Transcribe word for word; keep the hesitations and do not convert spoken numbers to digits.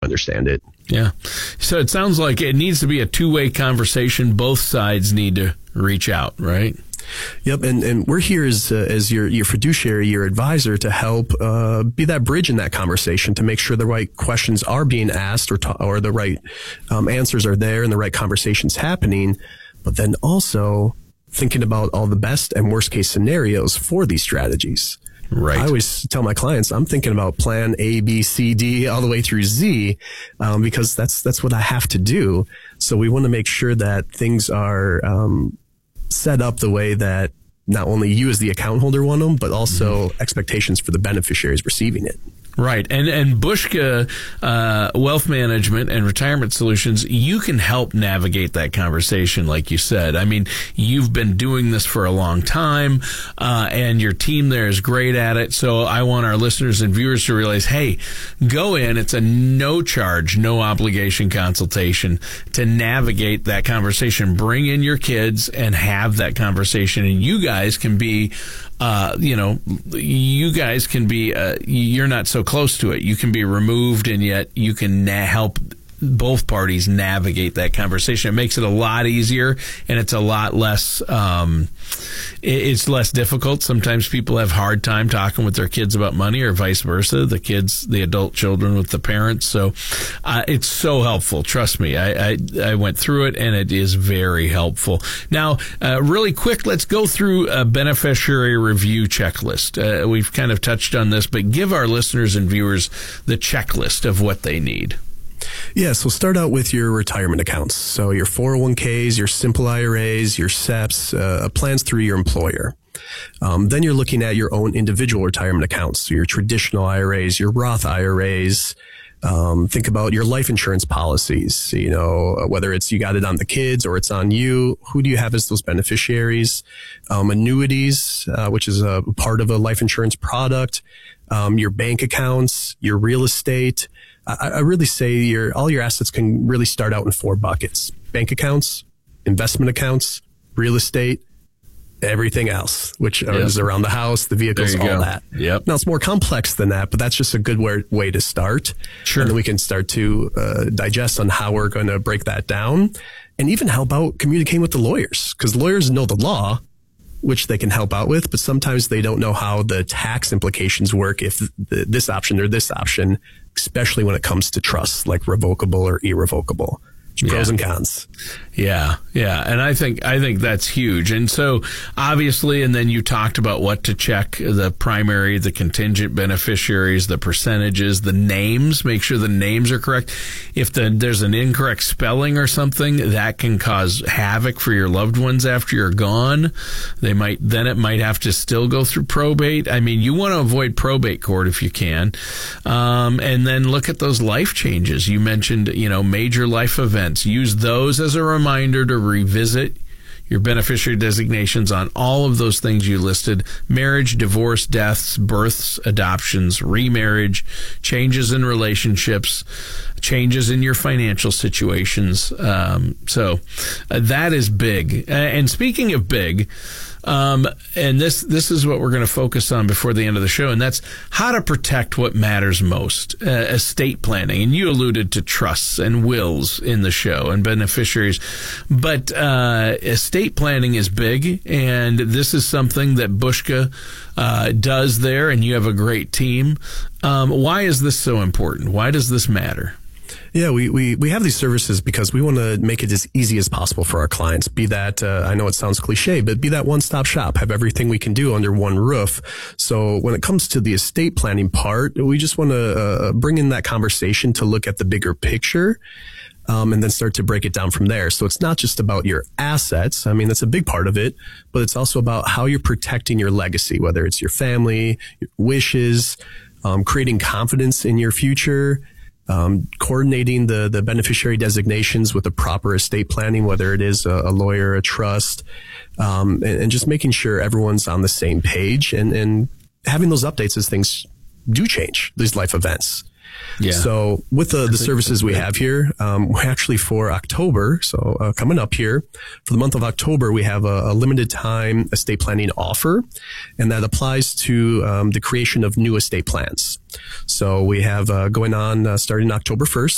understand it. Yeah. So it sounds like it needs to be a two-way conversation. Both sides need to reach out, right? Yep, and, and we're here as uh, as your your fiduciary, your advisor, to help uh, be that bridge in that conversation, to make sure the right questions are being asked, or to, or the right um, answers are there, and the right conversations happening. But then also thinking about all the best and worst case scenarios for these strategies. Right. I always tell my clients I'm thinking about plan A, B, C, D, all the way through Z, um, because that's that's what I have to do. So we want to make sure that things are um, set up the way that not only you as the account holder want them, but also mm-hmm. expectations for the beneficiaries receiving it. Right. And and Bushka uh, Wealth Management and Retirement Solutions, you can help navigate that conversation, like you said. I mean, you've been doing this for a long time, uh, and your team there is great at it. So I want our listeners and viewers to realize, hey, go in. It's a no charge, no obligation consultation to navigate that conversation. Bring in your kids and have that conversation. And you guys can be Uh, you know, you guys can be, uh, you're not so close to it. You can be removed, and yet you can na- help both parties navigate that conversation. It makes it a lot easier, and it's a lot less, um, it's less difficult. Sometimes people have hard time talking with their kids about money, or vice versa. The kids, the adult children with the parents. So, uh, it's so helpful. Trust me. I, I, I went through it, and it is very helpful. Now, uh, really quick, let's go through a beneficiary review checklist. Uh, we've kind of touched on this, but give our listeners and viewers the checklist of what they need. Yeah, so start out with your retirement accounts. So your four oh one k's, your simple I R As, your S E Ps, uh, plans through your employer. Um, then you're looking at your own individual retirement accounts, so your traditional I R As, your Roth I R As. Um, think about your life insurance policies, you know, whether it's you got it on the kids or it's on you. Who do you have as those beneficiaries? Um, annuities, uh, which is a part of a life insurance product. Um, your bank accounts, your real estate. I, I really say your all your assets can really start out in four buckets: bank accounts, investment accounts, real estate, everything else, which yep. is around the house, the vehicles, all go. that. Yep. Now, it's more complex than that, but that's just a good way, way to start. Sure. And then we can start to uh, digest on how we're going to break that down, and even help out communicating with the lawyers, because lawyers know the law, which they can help out with, but sometimes they don't know how the tax implications work if the, this option or this option, especially when it comes to trusts like revocable or irrevocable. Pros yeah. and cons. Yeah, yeah, and I think I think that's huge. And so obviously, and then you talked about what to check: the primary, the contingent beneficiaries, the percentages, the names. Make sure the names are correct. If the, there's an incorrect spelling or something, that can cause havoc for your loved ones after you're gone. They might then it might have to still go through probate. I mean, you want to avoid probate court if you can. Um, and then look at those life changes. You mentioned, you know, major life events. Use those as a reminder to revisit your beneficiary designations on all of those things you listed: marriage, divorce, deaths, births, adoptions, remarriage, changes in relationships, changes in your financial situations. Um, so uh, that is big. Uh, and speaking of big, Um, and this, this is what we're going to focus on before the end of the show, and that's how to protect what matters most, uh, estate planning. And you alluded to trusts and wills in the show and beneficiaries, but, uh, estate planning is big, and this is something that Bushka, uh, does there, and you have a great team. Um, why is this so important? Why does this matter? Yeah, we, we, we have these services because we want to make it as easy as possible for our clients. Be that, uh, I know it sounds cliche, but be that one-stop shop, have everything we can do under one roof. So when it comes to the estate planning part, we just want to uh, bring in that conversation to look at the bigger picture. Um, and then start to break it down from there. So it's not just about your assets. I mean, that's a big part of it, but it's also about how you're protecting your legacy, whether it's your family, your wishes, um, creating confidence in your future, Um, coordinating the, the beneficiary designations with the proper estate planning, whether it is a, a lawyer, a trust, um, and, and just making sure everyone's on the same page, and, and having those updates as things do change, these life events. Yeah. So with the, the services we have here, um, we're actually for October, so uh, coming up here, for the month of October, we have a, a limited time estate planning offer, and that applies to um, the creation of new estate plans. So we have uh, going on uh, starting October first.